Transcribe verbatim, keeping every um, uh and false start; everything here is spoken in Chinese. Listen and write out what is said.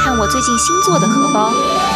看我最近新做的荷包。